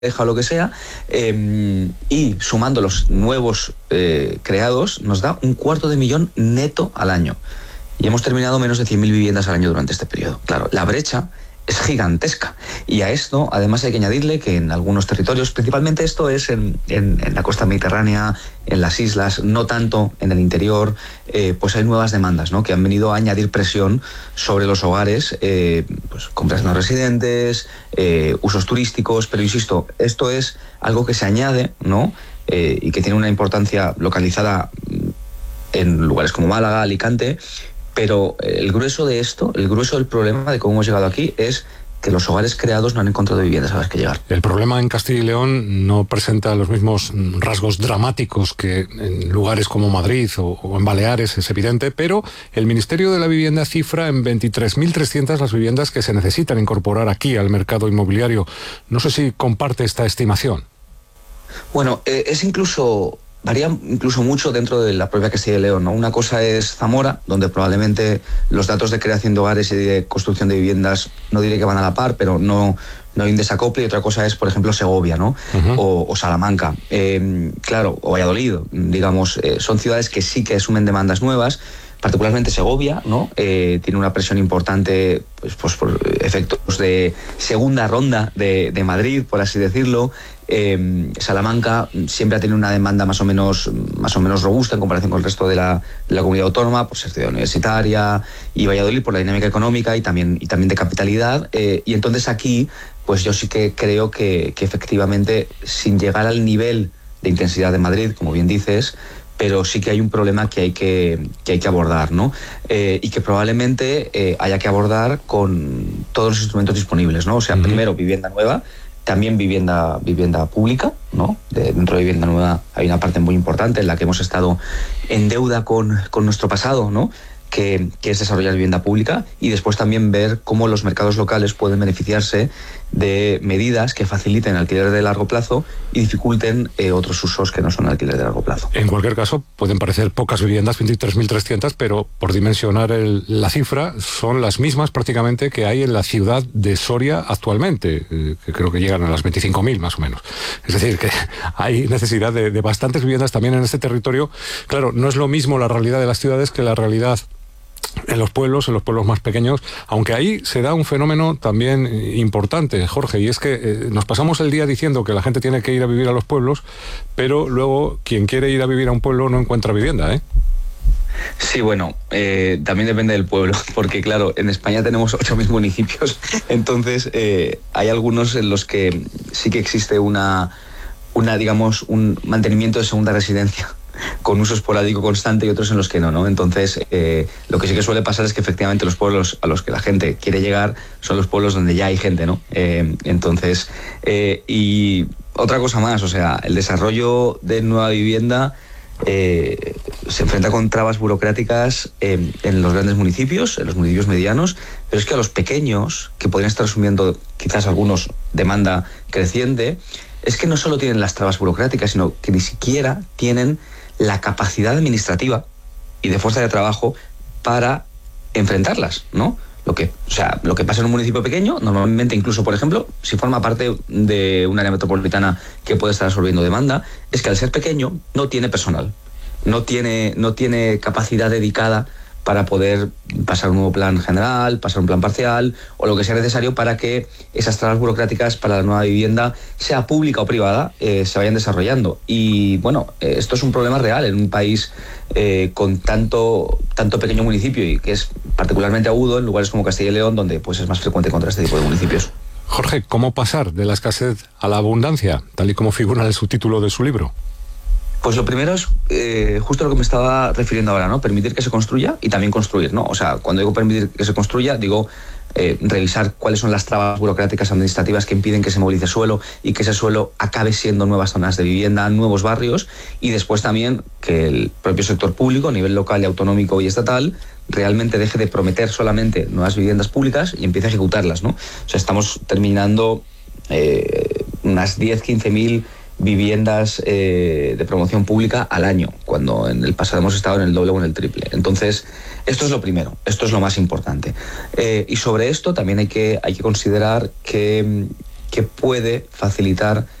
o lo que sea, y sumando los nuevos creados, nos da 250.000 neto al año. Y hemos terminado menos de 100.000 viviendas al año durante este periodo. Claro, la brecha es gigantesca. Y a esto, además, hay que añadirle que en algunos territorios, principalmente esto es en la costa mediterránea, en las islas, no tanto en el interior, pues hay nuevas demandas, ¿no?, que han venido a añadir presión sobre los hogares, pues compras no residentes, usos turísticos, pero insisto, esto es algo que se añade, ¿no?, y que tiene una importancia localizada en lugares como Málaga, Alicante. Pero el grueso de esto, el grueso del problema de cómo hemos llegado aquí es que los hogares creados no han encontrado viviendas a las que llegar. El problema en Castilla y León no presenta los mismos rasgos dramáticos que en lugares como Madrid o en Baleares, es evidente, pero el Ministerio de la Vivienda cifra en 23.300 las viviendas que se necesitan incorporar aquí al mercado inmobiliario. No sé si comparte esta estimación. Bueno, varía incluso mucho dentro de la propia Castilla y León, ¿no? Una cosa es Zamora, donde probablemente los datos de creación de hogares y de construcción de viviendas, no diré que van a la par, pero no hay un desacople. Y otra cosa es, por ejemplo, Segovia, ¿no? O Salamanca, claro, o Valladolid, digamos. Son ciudades que sí que asumen demandas nuevas. Particularmente Segovia, ¿no? Tiene una presión importante, pues por efectos de segunda ronda de Madrid, por así decirlo. Salamanca siempre ha tenido una demanda más o menos robusta en comparación con el resto de la comunidad autónoma, pues es ciudad universitaria, y Valladolid por la dinámica económica y también de capitalidad. Y entonces aquí, pues yo sí que creo que efectivamente, sin llegar al nivel de intensidad de Madrid, como bien dices, pero sí que hay un problema que hay que abordar, ¿no? Y que probablemente haya que abordar con todos los instrumentos disponibles, ¿no? O sea, primero vivienda nueva, también vivienda pública, ¿no? Dentro de vivienda nueva hay una parte muy importante en la que hemos estado en deuda con nuestro pasado, ¿no?, que es desarrollar vivienda pública, y después también ver cómo los mercados locales pueden beneficiarse de medidas que faciliten alquiler de largo plazo y dificulten otros usos que no son alquiler de largo plazo. En cualquier caso, pueden parecer pocas viviendas, 23.300, pero por dimensionar la cifra, son las mismas prácticamente que hay en la ciudad de Soria actualmente, que creo que llegan a las 25.000 más o menos. Es decir, que hay necesidad de bastantes viviendas también en este territorio. Claro, no es lo mismo la realidad de las ciudades que la realidad en los pueblos más pequeños, aunque ahí se da un fenómeno también importante, Jorge, y es que nos pasamos el día diciendo que la gente tiene que ir a vivir a los pueblos, pero luego quien quiere ir a vivir a un pueblo no encuentra vivienda, ¿eh? Sí, bueno, también depende del pueblo, porque claro, en España tenemos 8.000 municipios, entonces hay algunos en los que sí que existe digamos, un mantenimiento de segunda residencia con uso esporádico constante, y otros en los que no. Entonces, lo que sí que suele pasar es que efectivamente los pueblos a los que la gente quiere llegar son los pueblos donde ya hay gente, ¿no? Entonces, y otra cosa más, o sea, el desarrollo de nueva vivienda se enfrenta con trabas burocráticas en los grandes municipios, en los municipios medianos, pero es que a los pequeños, que podrían estar asumiendo quizás algunos demanda creciente, es que no solo tienen las trabas burocráticas, sino que ni siquiera tienen la capacidad administrativa y de fuerza de trabajo para enfrentarlas, ¿no? Lo que pasa en un municipio pequeño, normalmente incluso, por ejemplo, si forma parte de un área metropolitana que puede estar absorbiendo demanda, es que al ser pequeño no tiene personal, no tiene capacidad dedicada para poder pasar un nuevo plan general, pasar un plan parcial o lo que sea necesario para que esas trabas burocráticas para la nueva vivienda, sea pública o privada, se vayan desarrollando. Y bueno, esto es un problema real en un país con tanto pequeño municipio, y que es particularmente agudo en lugares como Castilla y León, donde pues es más frecuente encontrar este tipo de municipios. Jorge, ¿cómo pasar de la escasez a la abundancia, tal y como figura en el subtítulo de su libro? Pues lo primero es justo lo que me estaba refiriendo ahora, ¿no? Permitir que se construya y también construir, ¿no? O sea, cuando digo permitir que se construya, digo revisar cuáles son las trabas burocráticas administrativas que impiden que se movilice suelo y que ese suelo acabe siendo nuevas zonas de vivienda, nuevos barrios, y después también que el propio sector público, a nivel local y autonómico y estatal, realmente deje de prometer solamente nuevas viviendas públicas y empiece a ejecutarlas, ¿no? O sea, estamos terminando unas 10-15.000 viviendas de promoción pública al año, cuando en el pasado hemos estado en el doble o en el triple. Entonces, esto es lo primero, esto es lo más importante. Y sobre esto también hay que considerar que que puede facilitar